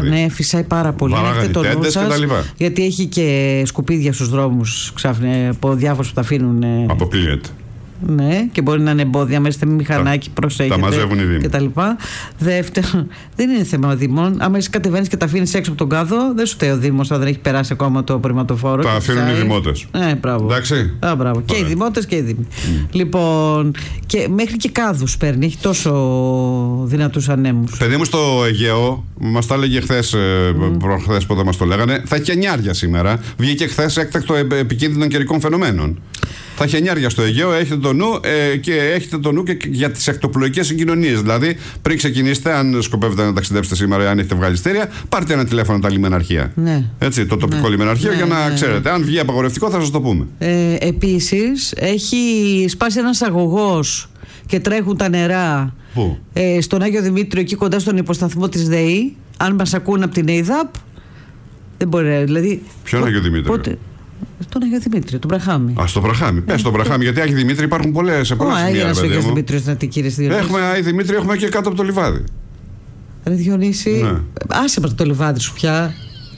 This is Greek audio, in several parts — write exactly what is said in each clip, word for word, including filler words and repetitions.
βράδυ. Ναι, φυσάει πάρα πολύ. Βαράγανε τέντες και τα λοιπά. Γιατί έχει και σκουπίδια στους δρόμους ξάφνε, από διάφορους που τα αφήνουν. Αποκλείεται. Ναι, και μπορεί να είναι εμπόδια μέσα σε μηχανάκι, προσέχετε. Τα μαζεύουν οι Δήμοι. Και τα λοιπά. Δεύτερον, δεν είναι θέμα Δήμων. Άμα εσύ κατεβαίνεις και τα αφήνεις έξω από τον κάδο, δεν σου φταίει ο Δήμος αν δεν έχει περάσει ακόμα το πρηματοφόρο. Τα αφήνουν οι δημότες. Ναι, μπράβο. Εντάξει. Α, μπράβο. Και οι δημότες και οι Δήμοι. Mm. Λοιπόν, και μέχρι και κάδους παίρνει. Έχει τόσο δυνατούς ανέμους. Παιδί μου, στο Αιγαίο, μας τα έλεγε χθες, mm. προχθές που μας το λέγανε, θα έχει εννιάρια σήμερα. Βγήκε χθες έκτακτο επικίνδυνων καιρικών φαινομένων. Θα έχει εννιάρια στο Αιγαίο, έχετε το νου ε, και έχετε το νου και για τις ακτοπλοϊκές συγκοινωνίες. Δηλαδή, πριν ξεκινήσετε, αν σκοπεύετε να ταξιδέψετε σήμερα, αν έχετε βγάλει ειστέρια, πάρτε ένα τηλέφωνο τα λιμεναρχεία. Ναι. Έτσι, το τοπικό ναι. λιμεναρχείο ναι, για να ναι, ξέρετε. Αν βγει απαγορευτικό, θα σας το πούμε. Ε, επίσης, έχει σπάσει ένας αγωγός και τρέχουν τα νερά. Πού? Ε, στον Άγιο Δημήτριο, εκεί κοντά στον υποσταθμό της ΔΕΗ. Αν μας ακούν από την ΕΙΔΑΠ, δεν μπορεί. Δηλαδή, ποιον Άγιο Δημήτριο? Πότε, τον Άγιο Δημήτριο, τον Βραχάμι. Α, στον Βραχάμι. Πες τον Βραχάμι, γιατί Άγιο Δημήτρη υπάρχουν πολλές, σε πολλά σημεία. Άγιο Δημήτριο στην Αττική, ρε. Έχουμε Άγιο Δημήτρη, έχουμε και κάτω από το λιβάδι. Ρε Διονύση, ναι. άσε μας το λιβάδι σου πια.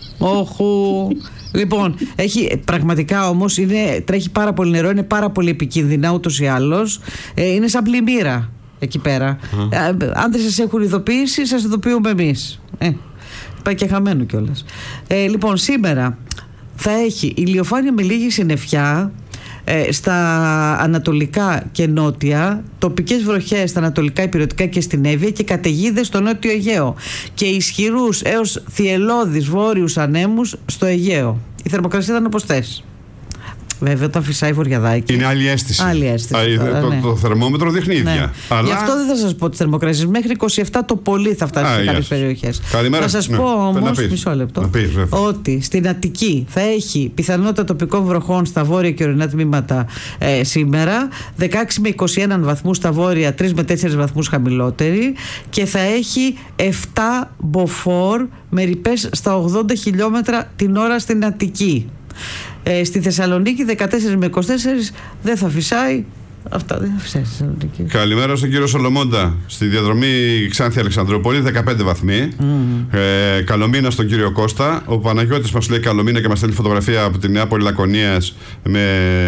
Όχου. Λοιπόν, έχει, πραγματικά όμως είναι, τρέχει πάρα πολύ νερό, είναι πάρα πολύ επικίνδυνα ούτως ή άλλως. Ε, είναι σαν πλημμύρα εκεί πέρα. Mm. Ε, αν δεν σας έχουν ειδοποιήσει, σας ειδοποιούμε εμείς. Ε, πάει και χαμένο κιόλας. Ε, λοιπόν, σήμερα θα έχει ηλιοφάνεια με λίγη συννεφιά ε, στα ανατολικά και νότια, τοπικές βροχές στα ανατολικά, ηπειρωτικά και στην Εύβοια και καταιγίδες στο νότιο Αιγαίο και ισχυρούς έως θυελλώδεις βόρειους ανέμους στο Αιγαίο. Η θερμοκρασία ήταν όπως θες. Βέβαια, όταν φυσάει βορειαδάκι. Είναι άλλη αίσθηση. Άλλη αίσθηση. Α, τώρα, το, ναι. το θερμόμετρο δείχνει ίδια. Ναι. Αλλά... Γι' αυτό δεν θα σας πω τις θερμοκρασίες. Μέχρι είκοσι επτά το πολύ θα φτάσει Α, σε κάποιες περιοχές. Καλημέρα. Θα σας ναι. πω όμως, πεις. μισό λεπτό, πεις, ότι στην Αττική θα έχει πιθανότητα τοπικών βροχών στα βόρεια και ορεινά τμήματα ε, σήμερα. δεκαέξι με είκοσι ένα βαθμούς στα βόρεια, τρεις με τέσσερις βαθμούς χαμηλότερη. Και θα έχει επτά μποφόρ με ρηπές στα ογδόντα χιλιόμετρα την ώρα στην Αττική. Ε, στη Θεσσαλονίκη δεκατέσσερα με είκοσι τέσσερα δεν θα φυσάει. Αυτά δεν θα φυσάει στη Θεσσαλονίκη. Καλημέρα στον κύριο Σολομόντα. Στη διαδρομή Ξάνθη Αλεξανδρούπολη, δεκαπέντε βαθμοί. Mm. Ε, καλομήνα στον κύριο Κώστα. Ο Παναγιώτης μας λέει καλομήνα και μας στέλνει φωτογραφία από τη Νεάπολη Λακωνίας με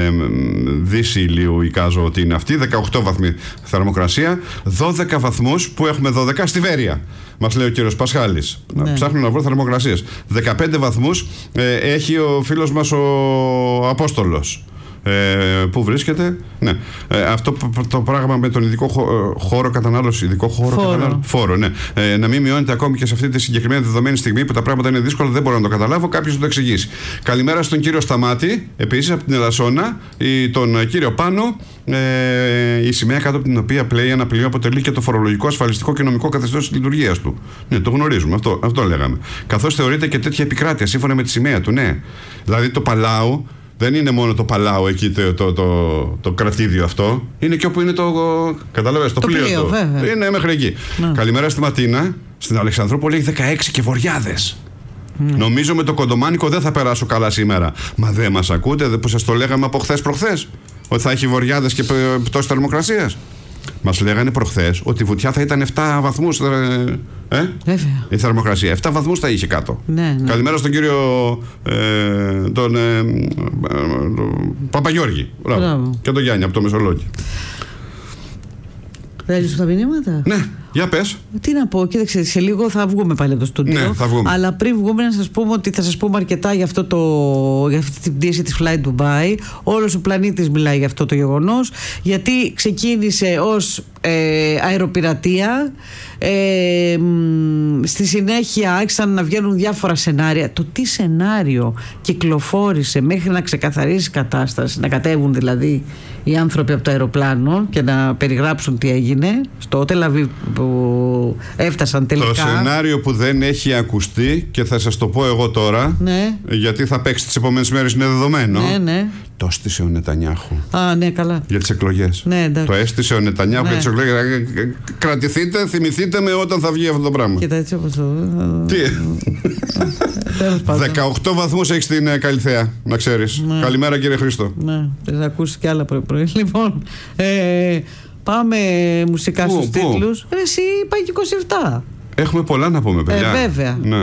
δύση ηλίου, εικάζω ότι είναι αυτή. δεκαοκτώ βαθμοί θερμοκρασία. δώδεκα βαθμούς που έχουμε δώδεκα στη Βέρεια. Μας λέει ο κύριος Πασχάλης. Ναι. Ψάχνω να βρω θερμοκρασίες. δεκαπέντε βαθμούς ε, έχει ο φίλος μας ο Απόστολος. Ε, πού βρίσκεται, ναι. Ε, αυτό το πράγμα με τον ειδικό χώρο κατανάλωση, ειδικό χώρο φόρο, κατανάλωση, φόρο, ναι. Ε, να μην μειώνεται ακόμη και σε αυτή τη συγκεκριμένη δεδομένη στιγμή που τα πράγματα είναι δύσκολα, δεν μπορώ να το καταλάβω. Κάποιος θα το εξηγήσει. Καλημέρα στον κύριο Σταμάτη, επίσης από την Ελασσόνα, η, τον κύριο Πάνο. Ε, η σημαία κάτω από την οποία πλέει ένα πλοίο αποτελεί και το φορολογικό, ασφαλιστικό και νομικό καθεστώς της λειτουργίας του. Ναι, το γνωρίζουμε, αυτό, αυτό λέγαμε. Καθώς θεωρείται και τέτοια επικράτεια σύμφωνα με τη σημαία του, ναι. Δηλαδή το Παλάου. Δεν είναι μόνο το Παλάου εκεί το, το, το, το κρατήδιο αυτό. Είναι και όπου είναι το. Καταλαβαίνεις, το, το πλοίο, πλοίο του. Βέβαια. Είναι μέχρι εκεί. Ναι. Καλημέρα στη Ματίνα. Στην Αλεξανδρούπολη έχει δεκαέξι και βοριάδες. Ναι. Νομίζω με το κοντομάνικο δεν θα περάσω καλά σήμερα. Μα δεν μας ακούτε, που σας το λέγαμε από χθες προχθές, ότι θα έχει βοριάδες και πτώση θερμοκρασίας. Μας λέγανε προχθές ότι η βουτιά θα ήταν επτά βαθμούς. Ε, ε? Βέβαια. Η θερμοκρασία. επτά βαθμούς θα είχε κάτω. Ναι, ναι. Καλημέρα στον κύριο ε, τον, ε, ε, Παπαγιώργη. Μπράβο. Και τον Γιάννη από το Μεσολόγγι. Θέλεις τα μηνύματα? Ναι. Για πες. Τι να πω, κοίταξε, σε λίγο θα βγούμε πάλι από το στούντιο. Ναι, θα βγούμε. Αλλά πριν βγούμε να σας πούμε ότι θα σας πούμε αρκετά για, αυτό το, για αυτή την πτήση της Fly Dubai. Όλος ο πλανήτης μιλάει για αυτό το γεγονός, γιατί ξεκίνησε ως ε, αεροπειρατεία. Ε, στη συνέχεια άρχισαν να βγαίνουν διάφορα σενάρια. Το τι σενάριο κυκλοφόρησε μέχρι να ξεκαθαρίσει η κατάσταση, να κατέβουν δηλαδή οι άνθρωποι από το αεροπλάνο και να περιγράψουν τι έγινε στο Τελαβίβ που έφτασαν τελικά. Το σενάριο που δεν έχει ακουστεί και θα σας το πω εγώ τώρα, ναι. γιατί θα παίξει τις επόμενες μέρες, είναι δεδομένο. Ναι, ναι. Το έστησε ο Νετανιάχου. Α, ναι, καλά. Για τις εκλογές. Ναι, το έστησε ο Νετανιάχου ναι. για τις εκλογές. Κρατηθείτε, θυμηθείτε με όταν θα βγει αυτό το πράγμα. Κοίτα, έτσι όπως το. Τι. δεκαοκτώ βαθμούς έχει στην Καλυθέα, να ξέρεις. Ναι. Καλημέρα, κύριε Χρήστο. Ναι, θα ακούσει κι άλλα πρωί-πρωί. Λοιπόν, ε, πάμε μουσικά στους τίτλους. Ρε, εσύ πάει και είκοσι επτά. Έχουμε πολλά να πούμε, παιδιά. Ε, βέβαια. Ναι.